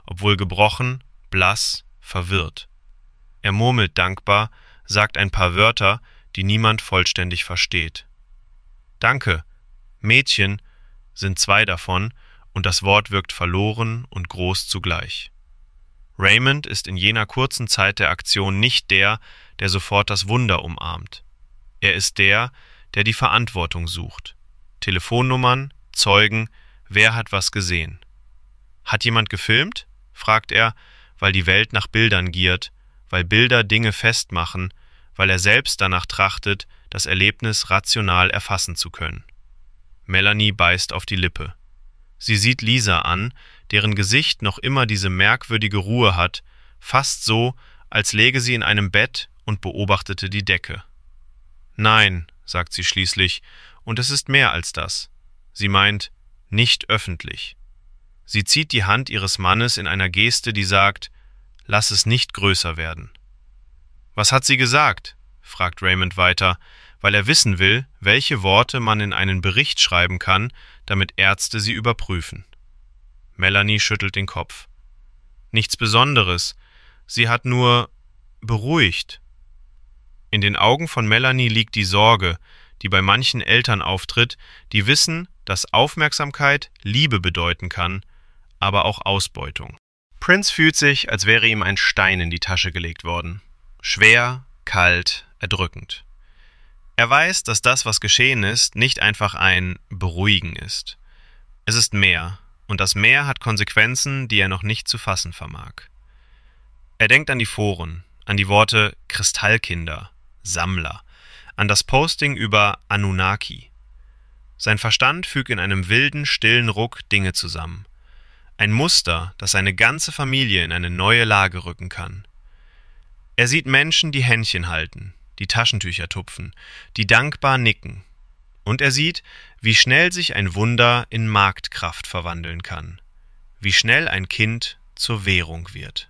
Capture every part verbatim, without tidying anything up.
obwohl gebrochen, blass, verwirrt. Er murmelt dankbar, sagt ein paar Wörter, die niemand vollständig versteht. »Danke, Mädchen« sind zwei davon, und das Wort wirkt verloren und groß zugleich. Raymond ist in jener kurzen Zeit der Aktion nicht der, der sofort das Wunder umarmt. Er ist der, der die Verantwortung sucht. Telefonnummern, Zeugen, wer hat was gesehen? »Hat jemand gefilmt?« fragt er, weil die Welt nach Bildern giert, weil Bilder Dinge festmachen, weil er selbst danach trachtet, das Erlebnis rational erfassen zu können. Melanie beißt auf die Lippe. Sie sieht Lisa an, deren Gesicht noch immer diese merkwürdige Ruhe hat, fast so, als läge sie in einem Bett und beobachtete die Decke. »Nein«, sagt sie schließlich, und es ist mehr als das. Sie meint, nicht öffentlich. Sie zieht die Hand ihres Mannes in einer Geste, die sagt, »Lass es nicht größer werden.« »Was hat sie gesagt?« fragt Raymond weiter, weil er wissen will, welche Worte man in einen Bericht schreiben kann, damit Ärzte sie überprüfen. Melanie schüttelt den Kopf. »Nichts Besonderes. Sie hat nur beruhigt.« In den Augen von Melanie liegt die Sorge, die bei manchen Eltern auftritt, die wissen, dass Aufmerksamkeit Liebe bedeuten kann, aber auch Ausbeutung. Prince fühlt sich, als wäre ihm ein Stein in die Tasche gelegt worden. Schwer, kalt, erdrückend. Er weiß, dass das, was geschehen ist, nicht einfach ein Beruhigen ist. Es ist mehr, und das Mehr hat Konsequenzen, die er noch nicht zu fassen vermag. Er denkt an die Foren, an die Worte Kristallkinder, Sammler, an das Posting über Anunnaki. Sein Verstand fügt in einem wilden, stillen Ruck Dinge zusammen. Ein Muster, das seine ganze Familie in eine neue Lage rücken kann. Er sieht Menschen, die Händchen halten, die Taschentücher tupfen, die dankbar nicken. Und er sieht, wie schnell sich ein Wunder in Marktkraft verwandeln kann, wie schnell ein Kind zur Währung wird.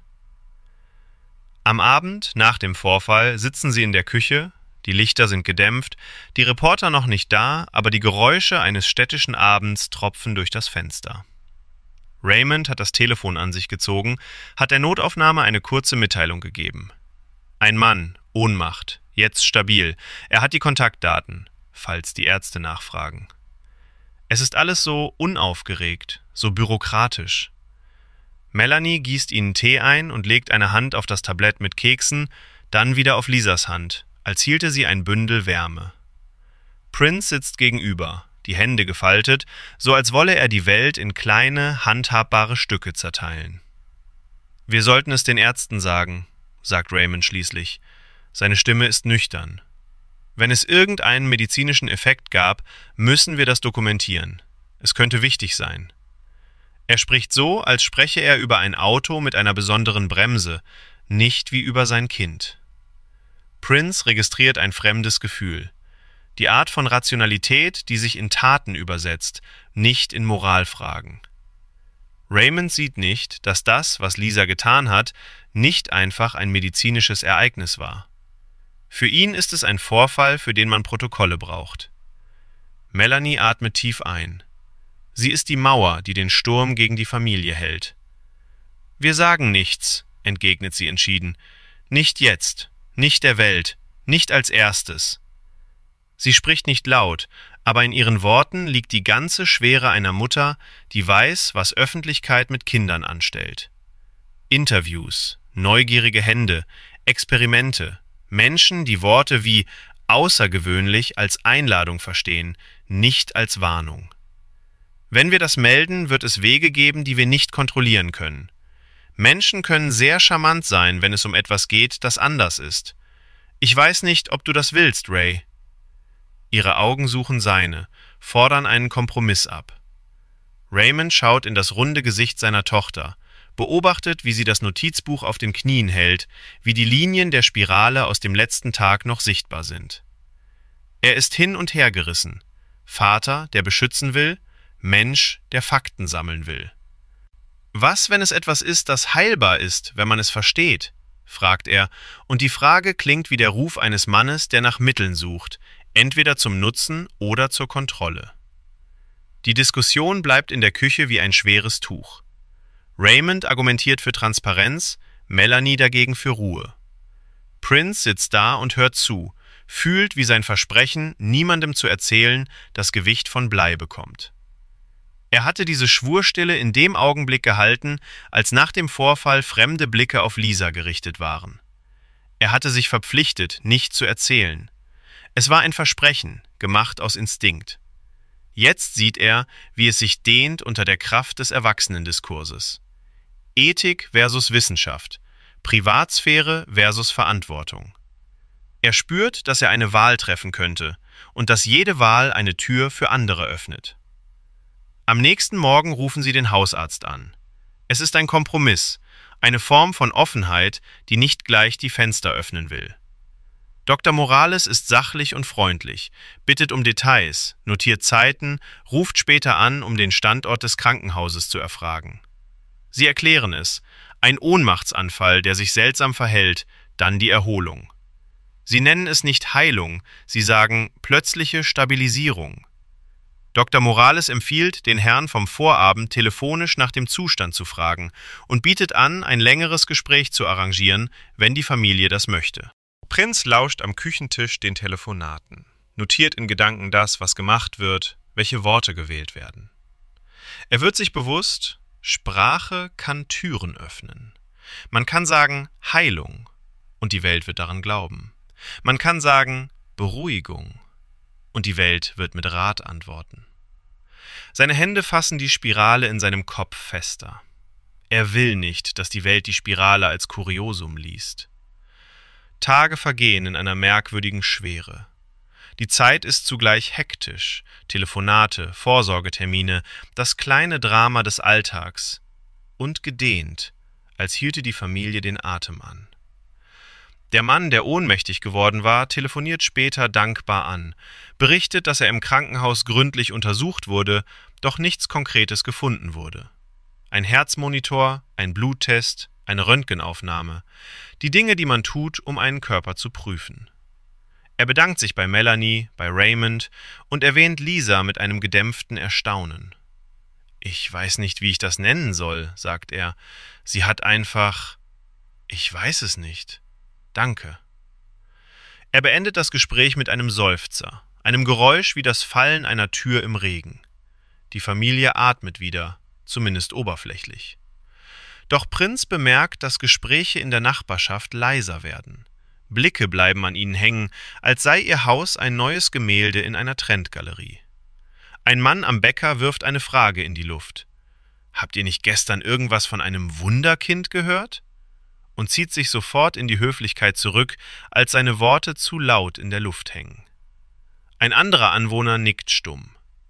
Am Abend, nach dem Vorfall, sitzen sie in der Küche, die Lichter sind gedämpft, die Reporter noch nicht da, aber die Geräusche eines städtischen Abends tropfen durch das Fenster. Raymond hat das Telefon an sich gezogen, hat der Notaufnahme eine kurze Mitteilung gegeben. Ein Mann, Ohnmacht, jetzt stabil, er hat die Kontaktdaten, falls die Ärzte nachfragen. Es ist alles so unaufgeregt, so bürokratisch. Melanie gießt ihnen Tee ein und legt eine Hand auf das Tablett mit Keksen, dann wieder auf Lisas Hand, als hielte sie ein Bündel Wärme. Prince sitzt gegenüber, die Hände gefaltet, so als wolle er die Welt in kleine, handhabbare Stücke zerteilen. »Wir sollten es den Ärzten sagen«, sagt Raymond schließlich. Seine Stimme ist nüchtern. »Wenn es irgendeinen medizinischen Effekt gab, müssen wir das dokumentieren. Es könnte wichtig sein.« Er spricht so, als spreche er über ein Auto mit einer besonderen Bremse, nicht wie über sein Kind. Prince registriert ein fremdes Gefühl. Die Art von Rationalität, die sich in Taten übersetzt, nicht in Moralfragen. Raymond sieht nicht, dass das, was Lisa getan hat, nicht einfach ein medizinisches Ereignis war. Für ihn ist es ein Vorfall, für den man Protokolle braucht. Melanie atmet tief ein. Sie ist die Mauer, die den Sturm gegen die Familie hält. »Wir sagen nichts«, entgegnet sie entschieden. »Nicht jetzt, nicht der Welt, nicht als erstes.« Sie spricht nicht laut, aber in ihren Worten liegt die ganze Schwere einer Mutter, die weiß, was Öffentlichkeit mit Kindern anstellt. Interviews, neugierige Hände, Experimente, Menschen, die Worte wie außergewöhnlich als Einladung verstehen, nicht als Warnung. Wenn wir das melden, wird es Wege geben, die wir nicht kontrollieren können. Menschen können sehr charmant sein, wenn es um etwas geht, das anders ist. Ich weiß nicht, ob du das willst, Ray. Ihre Augen suchen seine, fordern einen Kompromiss ab. Raymond schaut in das runde Gesicht seiner Tochter, beobachtet, wie sie das Notizbuch auf den Knien hält, wie die Linien der Spirale aus dem letzten Tag noch sichtbar sind. Er ist hin und her gerissen. Vater, der beschützen will, Mensch, der Fakten sammeln will. Was, wenn es etwas ist, das heilbar ist, wenn man es versteht? Fragt er, und die Frage klingt wie der Ruf eines Mannes, der nach Mitteln sucht, entweder zum Nutzen oder zur Kontrolle. Die Diskussion bleibt in der Küche wie ein schweres Tuch. Raymond argumentiert für Transparenz, Melanie dagegen für Ruhe. Prince sitzt da und hört zu, fühlt, wie sein Versprechen, niemandem zu erzählen, das Gewicht von Blei bekommt. Er hatte diese Schwurstille in dem Augenblick gehalten, als nach dem Vorfall fremde Blicke auf Lisa gerichtet waren. Er hatte sich verpflichtet, nicht zu erzählen. Es war ein Versprechen, gemacht aus Instinkt. Jetzt sieht er, wie es sich dehnt unter der Kraft des Erwachsenendiskurses. Ethik versus Wissenschaft, Privatsphäre versus Verantwortung. Er spürt, dass er eine Wahl treffen könnte und dass jede Wahl eine Tür für andere öffnet. Am nächsten Morgen rufen sie den Hausarzt an. Es ist ein Kompromiss, eine Form von Offenheit, die nicht gleich die Fenster öffnen will. Doktor Morales ist sachlich und freundlich, bittet um Details, notiert Zeiten, ruft später an, um den Standort des Krankenhauses zu erfragen. Sie erklären es, ein Ohnmachtsanfall, der sich seltsam verhält, dann die Erholung. Sie nennen es nicht Heilung, sie sagen plötzliche Stabilisierung. Doktor Morales empfiehlt, den Herrn vom Vorabend telefonisch nach dem Zustand zu fragen und bietet an, ein längeres Gespräch zu arrangieren, wenn die Familie das möchte. Prinz lauscht am Küchentisch den Telefonaten, notiert in Gedanken das, was gemacht wird, welche Worte gewählt werden. Er wird sich bewusst, Sprache kann Türen öffnen. Man kann sagen Heilung und die Welt wird daran glauben. Man kann sagen Beruhigung und die Welt wird mit Rat antworten. Seine Hände fassen die Spirale in seinem Kopf fester. Er will nicht, dass die Welt die Spirale als Kuriosum liest. Tage vergehen in einer merkwürdigen Schwere. Die Zeit ist zugleich hektisch, Telefonate, Vorsorgetermine, das kleine Drama des Alltags und gedehnt, als hielte die Familie den Atem an. Der Mann, der ohnmächtig geworden war, telefoniert später dankbar an, berichtet, dass er im Krankenhaus gründlich untersucht wurde, doch nichts Konkretes gefunden wurde. Ein Herzmonitor, ein Bluttest, eine Röntgenaufnahme, die Dinge, die man tut, um einen Körper zu prüfen. Er bedankt sich bei Melanie, bei Raymond und erwähnt Lisa mit einem gedämpften Erstaunen. »Ich weiß nicht, wie ich das nennen soll«, sagt er. »Sie hat einfach... Ich weiß es nicht. Danke.« Er beendet das Gespräch mit einem Seufzer, einem Geräusch wie das Fallen einer Tür im Regen. Die Familie atmet wieder, zumindest oberflächlich. Doch Prinz bemerkt, dass Gespräche in der Nachbarschaft leiser werden. Blicke bleiben an ihnen hängen, als sei ihr Haus ein neues Gemälde in einer Trendgalerie. Ein Mann am Bäcker wirft eine Frage in die Luft. »Habt ihr nicht gestern irgendwas von einem Wunderkind gehört?« und zieht sich sofort in die Höflichkeit zurück, als seine Worte zu laut in der Luft hängen. Ein anderer Anwohner nickt stumm.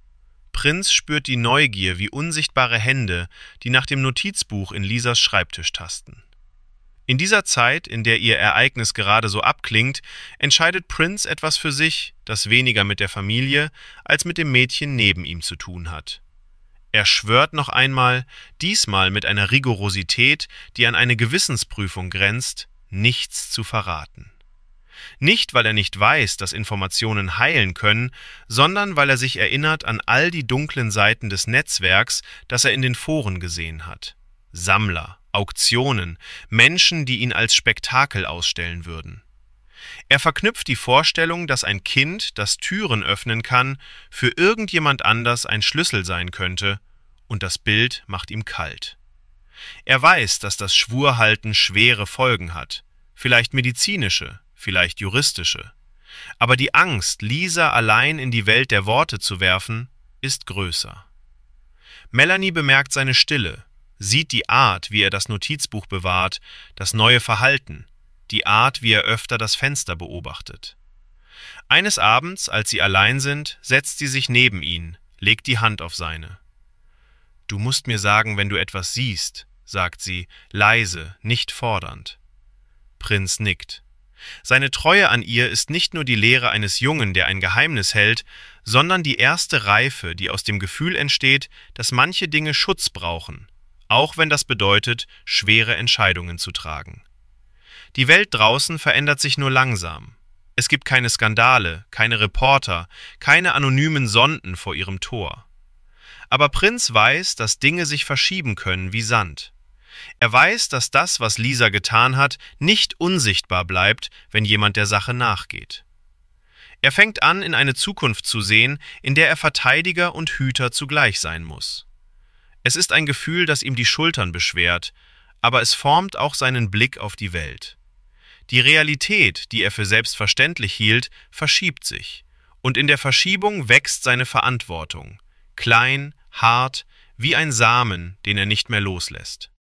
Prinz spürt die Neugier wie unsichtbare Hände, die nach dem Notizbuch in Lisas Schreibtisch tasten. In dieser Zeit, in der ihr Ereignis gerade so abklingt, entscheidet Prinz etwas für sich, das weniger mit der Familie als mit dem Mädchen neben ihm zu tun hat. Er schwört noch einmal, diesmal mit einer Rigorosität, die an eine Gewissensprüfung grenzt, nichts zu verraten. Nicht, weil er nicht weiß, dass Informationen heilen können, sondern weil er sich erinnert an all die dunklen Seiten des Netzwerks, das er in den Foren gesehen hat. Sammler, Auktionen, Menschen, die ihn als Spektakel ausstellen würden. Er verknüpft die Vorstellung, dass ein Kind, das Türen öffnen kann, für irgendjemand anders ein Schlüssel sein könnte, und das Bild macht ihm kalt. Er weiß, dass das Schwurhalten schwere Folgen hat, vielleicht medizinische, vielleicht juristische. Aber die Angst, Lisa allein in die Welt der Worte zu werfen, ist größer. Melanie bemerkt seine Stille, sieht die Art, wie er das Notizbuch bewahrt, das neue Verhalten, die Art, wie er öfter das Fenster beobachtet. Eines Abends, als sie allein sind, setzt sie sich neben ihn, legt die Hand auf seine. »Du musst mir sagen, wenn du etwas siehst«, sagt sie, leise, nicht fordernd. Prinz nickt. Seine Treue an ihr ist nicht nur die Lehre eines Jungen, der ein Geheimnis hält, sondern die erste Reife, die aus dem Gefühl entsteht, dass manche Dinge Schutz brauchen, auch wenn das bedeutet, schwere Entscheidungen zu tragen. Die Welt draußen verändert sich nur langsam. Es gibt keine Skandale, keine Reporter, keine anonymen Sonden vor ihrem Tor. Aber Prinz weiß, dass Dinge sich verschieben können wie Sand. Er weiß, dass das, was Lisa getan hat, nicht unsichtbar bleibt, wenn jemand der Sache nachgeht. Er fängt an, in eine Zukunft zu sehen, in der er Verteidiger und Hüter zugleich sein muss. Es ist ein Gefühl, das ihm die Schultern beschwert, aber es formt auch seinen Blick auf die Welt. Die Realität, die er für selbstverständlich hielt, verschiebt sich, und in der Verschiebung wächst seine Verantwortung, klein, hart, wie ein Samen, den er nicht mehr loslässt.